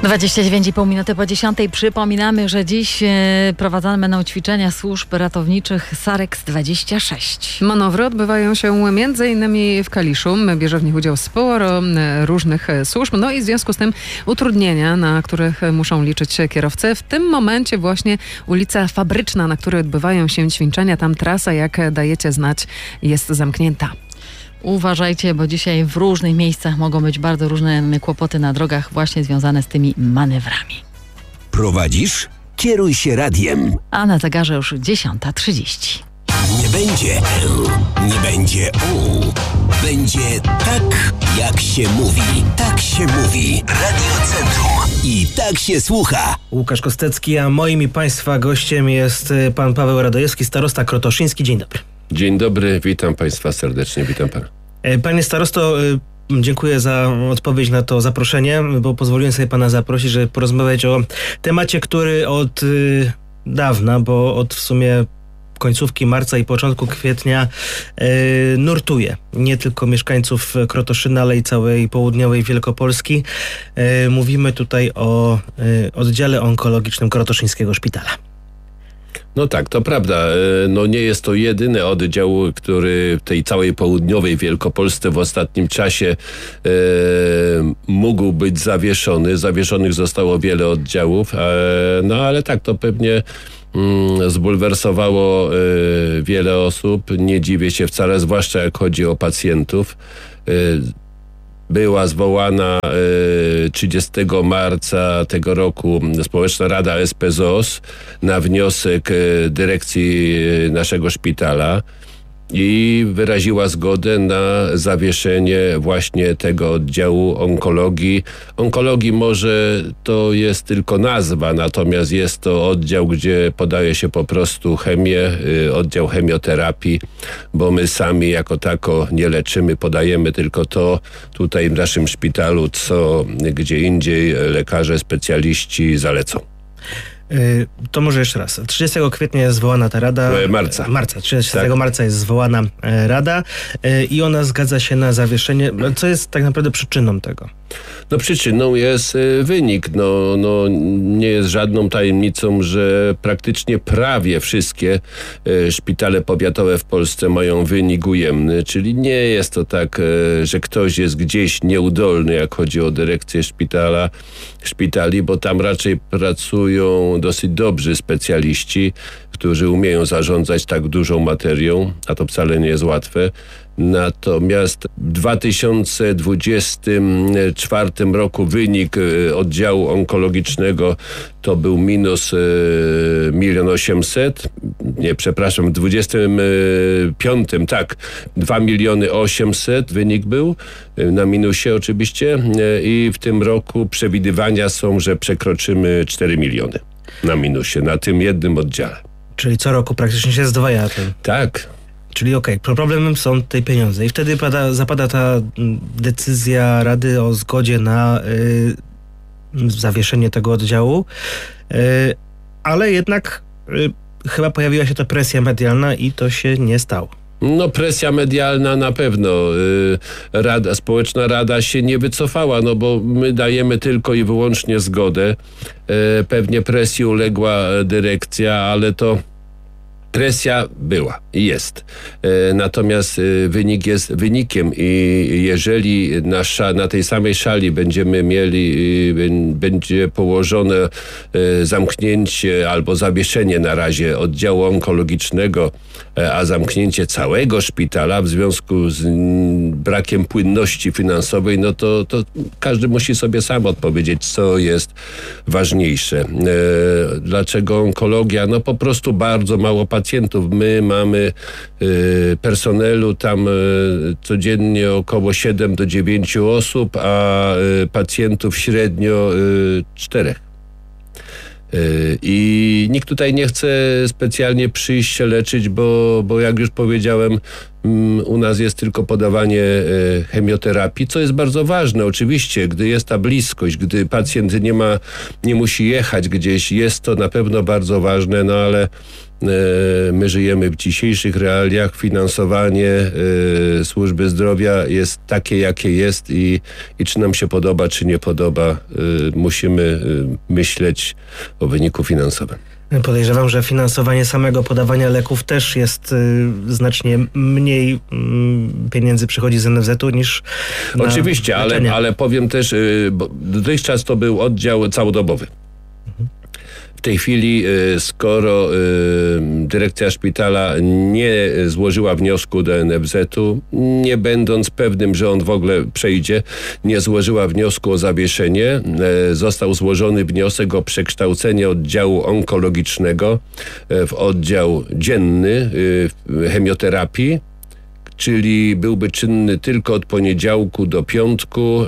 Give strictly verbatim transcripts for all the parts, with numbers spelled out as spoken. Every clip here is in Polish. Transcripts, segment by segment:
dwadzieścia dziewięć i pół minuty po dziesiątej. Przypominamy, że dziś prowadzone będą ćwiczenia służb ratowniczych Sarex dwadzieścia sześć. Manewry odbywają się między innymi w Kaliszu. Bierze w nich udział sporo różnych służb. No i w związku z tym utrudnienia, na których muszą liczyć kierowcy. W tym momencie właśnie ulica Fabryczna, na której odbywają się ćwiczenia. Tam trasa, jak dajecie znać, jest zamknięta. Uważajcie, bo dzisiaj w różnych miejscach mogą być bardzo różne kłopoty na drogach właśnie związane z tymi manewrami. Prowadzisz? Kieruj się radiem. A na zegarze już dziesiąta trzydzieści. Nie będzie L, nie będzie U. Będzie tak, jak się mówi. Tak się mówi. Radio Centrum. I tak się słucha. Łukasz Kostecki, a moim i Państwa gościem jest pan Paweł Radojewski, starosta krotoszyński. Dzień dobry. Dzień dobry, witam Państwa serdecznie, witam Pana. Panie starosto, dziękuję za odpowiedź na to zaproszenie, bo pozwoliłem sobie Pana zaprosić, żeby porozmawiać o temacie, który od dawna, bo od w sumie końcówki marca i początku kwietnia yy, nurtuje nie tylko mieszkańców Krotoszyna, ale i całej południowej Wielkopolski. Yy, mówimy tutaj o yy, oddziale onkologicznym Krotoszyńskiego Szpitala. No tak, to prawda. No nie jest to jedyny oddział, który w tej całej południowej Wielkopolsce w ostatnim czasie e, mógł być zawieszony. Zawieszonych zostało wiele oddziałów, e, no ale tak, to pewnie mm, zbulwersowało e, wiele osób. Nie dziwię się wcale, zwłaszcza jak chodzi o pacjentów. E, Była zwołana y, trzydziestego marca tego roku Społeczna Rada S P Z O S na wniosek y, dyrekcji y, naszego szpitala i wyraziła zgodę na zawieszenie właśnie tego oddziału onkologii. Onkologii może to jest tylko nazwa, natomiast jest to oddział, gdzie podaje się po prostu chemię, y, oddział chemioterapii, bo my sami jako tako nie leczymy, podajemy tylko to tutaj w naszym szpitalu, co gdzie indziej lekarze, specjaliści zalecą. To może jeszcze raz. trzydziestego kwietnia jest zwołana ta rada. Marca. Marca. trzydziestego Tak. marca jest zwołana rada i ona zgadza się na zawieszenie. Co jest tak naprawdę przyczyną tego? No przyczyną jest wynik. No, no, nie jest żadną tajemnicą, że praktycznie prawie wszystkie szpitale powiatowe w Polsce mają wynik ujemny, czyli nie jest to tak, że ktoś jest gdzieś nieudolny, jak chodzi o dyrekcję szpitala, szpitali, bo tam raczej pracują dosyć dobrzy specjaliści, którzy umieją zarządzać tak dużą materią, a to wcale nie jest łatwe. Natomiast w dwa tysiące dwudziestym czwartym roku wynik oddziału onkologicznego to był minus milion osiemset, nie, przepraszam, w dwudziestym piątym, tak, dwa miliony osiemset wynik był, na minusie oczywiście, i w tym roku przewidywania są, że przekroczymy cztery miliony na minusie, na tym jednym oddziale. Czyli co roku praktycznie się zdwaja ten. Tak. Czyli okej, okay, problemem są te pieniądze i wtedy pada, zapada ta decyzja Rady o zgodzie na y, zawieszenie tego oddziału, y, ale jednak y, chyba pojawiła się ta presja medialna i to się nie stało. No presja medialna na pewno. Rada, Społeczna Rada się nie wycofała, no bo my dajemy tylko i wyłącznie zgodę. Pewnie presji uległa dyrekcja, ale to presja była i jest. Natomiast wynik jest wynikiem i jeżeli na, sza, na tej samej szali będziemy mieli, będzie położone zamknięcie albo zawieszenie na razie oddziału onkologicznego, a zamknięcie całego szpitala w związku z brakiem płynności finansowej, no to, to każdy musi sobie sam odpowiedzieć, co jest ważniejsze. Dlaczego onkologia? No po prostu bardzo mało pacjentów. My mamy personelu tam codziennie około siedem do dziewięciu osób, a pacjentów średnio czterech. I nikt tutaj nie chce specjalnie przyjść się leczyć, bo, bo jak już powiedziałem, U nas jest tylko podawanie chemioterapii, co jest bardzo ważne. Oczywiście, gdy jest ta bliskość, gdy pacjent nie ma, nie musi jechać gdzieś, jest to na pewno bardzo ważne, no ale my żyjemy w dzisiejszych realiach. Finansowanie y, służby zdrowia jest takie, jakie jest i, i czy nam się podoba, czy nie podoba, y, musimy y, myśleć o wyniku finansowym. Podejrzewam, że finansowanie samego podawania leków też jest y, znacznie mniej y, pieniędzy przychodzi z en ef zetu niż na Oczywiście, ale, ale powiem też, y, bo dotychczas to był oddział całodobowy. Mhm. W tej chwili, skoro dyrekcja szpitala nie złożyła wniosku do en ef zetu, nie będąc pewnym, że on w ogóle przejdzie, nie złożyła wniosku o zawieszenie, został złożony wniosek o przekształcenie oddziału onkologicznego w oddział dzienny chemioterapii, czyli byłby czynny tylko od poniedziałku do piątku,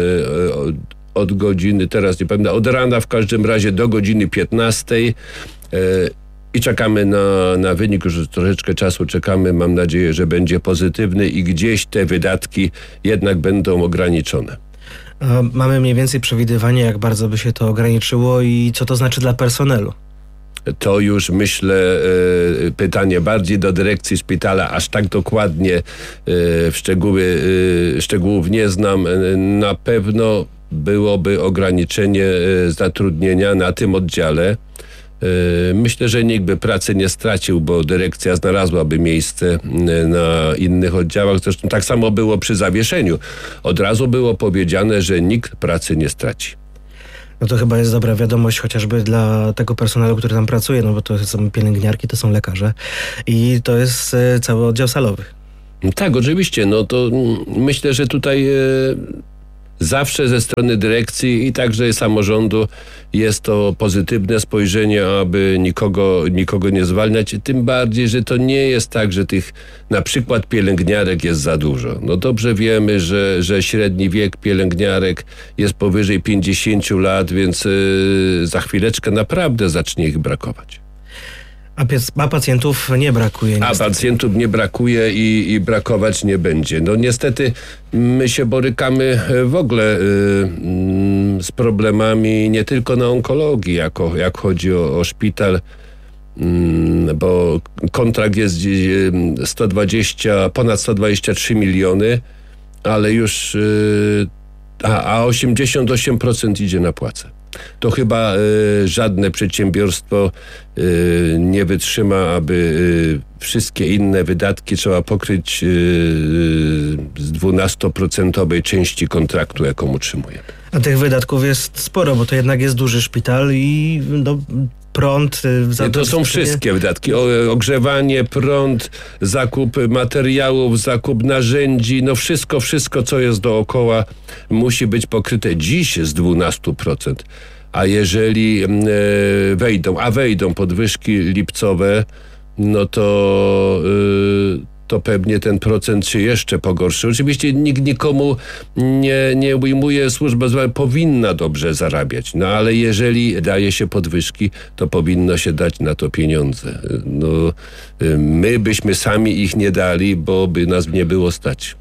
od godziny, teraz nie pamiętam, od rana w każdym razie do godziny piętnastej e, i czekamy na, na wynik, już troszeczkę czasu czekamy, mam nadzieję, że będzie pozytywny i gdzieś te wydatki jednak będą ograniczone. A mamy mniej więcej przewidywanie, jak bardzo by się to ograniczyło i co to znaczy dla personelu? To już myślę e, pytanie bardziej do dyrekcji szpitala, aż tak dokładnie e, w szczegóły, e, szczegółów nie znam. E, na pewno byłoby ograniczenie zatrudnienia na tym oddziale. Myślę, że nikt by pracy nie stracił, bo dyrekcja znalazłaby miejsce na innych oddziałach. Zresztą tak samo było przy zawieszeniu. Od razu było powiedziane, że nikt pracy nie straci. No to chyba jest dobra wiadomość chociażby dla tego personelu, który tam pracuje, no bo to są pielęgniarki, to są lekarze i to jest cały oddział salowy. Tak, oczywiście. No to myślę, że tutaj zawsze ze strony dyrekcji i także samorządu jest to pozytywne spojrzenie, aby nikogo, nikogo nie zwalniać. Tym bardziej, że to nie jest tak, że tych na przykład pielęgniarek jest za dużo. No dobrze wiemy, że, że średni wiek pielęgniarek jest powyżej pięćdziesięciu lat, więc yy, za chwileczkę naprawdę zacznie ich brakować. A, a pacjentów nie brakuje. Niestety. A pacjentów nie brakuje i, i brakować nie będzie. No niestety my się borykamy w ogóle y, y, z problemami nie tylko na onkologii, jako, jak chodzi o, o szpital, y, bo kontrakt jest sto dwadzieścia, ponad sto dwadzieścia trzy miliony, ale już y, a, a osiemdziesiąt osiem procent idzie na płace. To chyba y, żadne przedsiębiorstwo y, nie wytrzyma, aby y, wszystkie inne wydatki trzeba pokryć y, y, z dwunastoprocentowej części kontraktu, jaką utrzymujemy. A tych wydatków jest sporo, bo to jednak jest duży szpital i no, prąd... Nie, to są wszystkie wydatki. O, ogrzewanie, prąd, zakup materiałów, zakup narzędzi, no wszystko, wszystko, co jest dookoła, musi być pokryte dziś z dwunastu procent. A jeżeli e, wejdą, a wejdą podwyżki lipcowe, no to... E, to pewnie ten procent się jeszcze pogorszy. Oczywiście nikt nikomu nie, nie ujmuje, służba zdrowia powinna dobrze zarabiać, no ale jeżeli daje się podwyżki, to powinno się dać na to pieniądze. No, my byśmy sami ich nie dali, bo by nas nie było stać.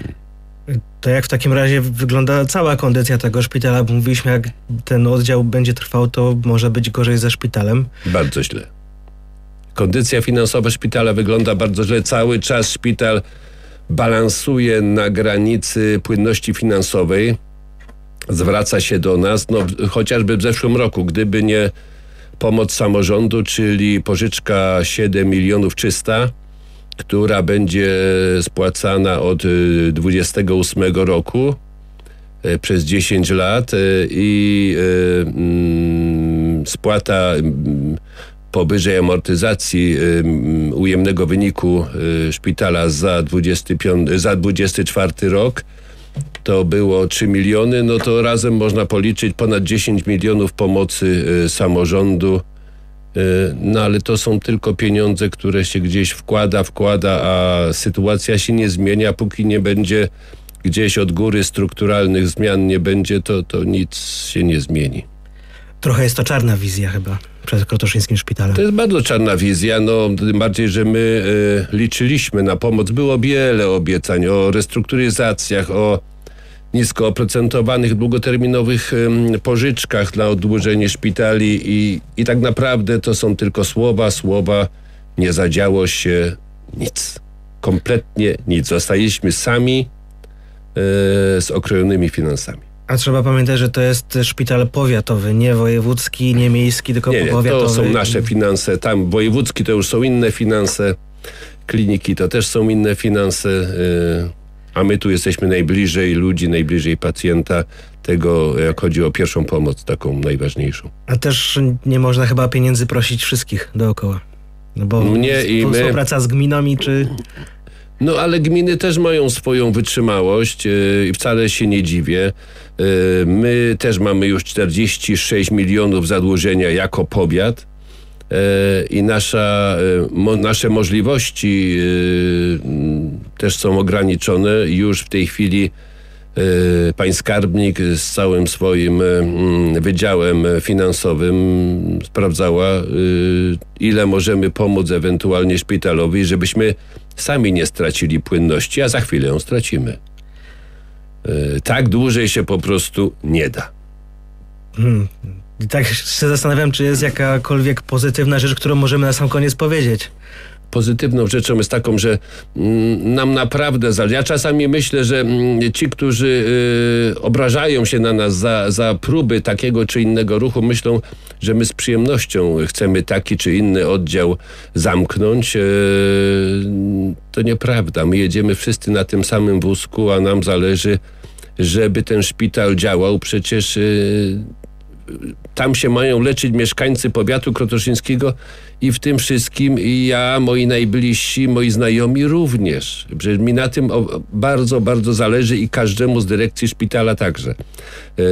To jak w takim razie wygląda cała kondycja tego szpitala? Bo mówiliśmy, jak ten oddział będzie trwał, to może być gorzej ze szpitalem. Bardzo źle. Kondycja finansowa szpitala wygląda bardzo źle. Cały czas szpital balansuje na granicy płynności finansowej. Zwraca się do nas, no chociażby w zeszłym roku, gdyby nie pomoc samorządu, czyli pożyczka siedem milionów trzysta, która będzie spłacana od dwudziestego ósmego roku przez dziesięć lat i y, y, spłata y, powyżej amortyzacji y, ujemnego wyniku y, szpitala za, dwudziesty piąty, za dwudziesty czwarty rok to było trzy miliony, no to razem można policzyć ponad dziesięć milionów pomocy y, samorządu. Y, no ale to są tylko pieniądze, które się gdzieś wkłada, wkłada, a sytuacja się nie zmienia, póki nie będzie gdzieś od góry strukturalnych zmian nie będzie, to, to nic się nie zmieni. Trochę jest to czarna wizja chyba przed krotoszyńskim szpitalem. To jest bardzo czarna wizja, no tym bardziej, że my y, liczyliśmy na pomoc. Było wiele obiecań o restrukturyzacjach, o nisko oprocentowanych, długoterminowych y, pożyczkach na oddłużenie szpitali i, i tak naprawdę to są tylko słowa, słowa, nie zadziało się nic. Kompletnie nic. Zostaliśmy sami y, z okrojonymi finansami. A trzeba pamiętać, że to jest szpital powiatowy, nie wojewódzki, nie miejski, tylko nie, nie, powiatowy. to są nasze finanse. Tam wojewódzki to już są inne finanse, kliniki to też są inne finanse, yy, a my tu jesteśmy najbliżej ludzi, najbliżej pacjenta, tego jak chodzi o pierwszą pomoc, taką najważniejszą. A też nie można chyba pieniędzy prosić wszystkich dookoła. No bo nie, i my... współpraca z gminami czy... No ale gminy też mają swoją wytrzymałość i yy, wcale się nie dziwię. Yy, my też mamy już czterdzieści sześć milionów zadłużenia jako powiat yy, i nasza, yy, mo, nasze możliwości yy, też są ograniczone. Już w tej chwili yy, pan skarbnik z całym swoim yy, wydziałem finansowym sprawdzała, yy, ile możemy pomóc ewentualnie szpitalowi, żebyśmy sami nie stracili płynności, a za chwilę ją stracimy. Yy, tak dłużej się po prostu nie da. Hmm. I tak się zastanawiam, czy jest jakakolwiek pozytywna rzecz, którą możemy na sam koniec powiedzieć. Pozytywną rzeczą jest taką, że mm, nam naprawdę zależy. Ja czasami myślę, że mm, ci, którzy y, obrażają się na nas za, za próby takiego czy innego ruchu, myślą, że my z przyjemnością chcemy taki czy inny oddział zamknąć. Y, to nieprawda. My jedziemy wszyscy na tym samym wózku, a nam zależy, żeby ten szpital działał. Przecież y, tam się mają leczyć mieszkańcy powiatu krotoszyńskiego i w tym wszystkim i ja, moi najbliżsi, moi znajomi również. Przecież mi na tym bardzo, bardzo zależy i każdemu z dyrekcji szpitala także.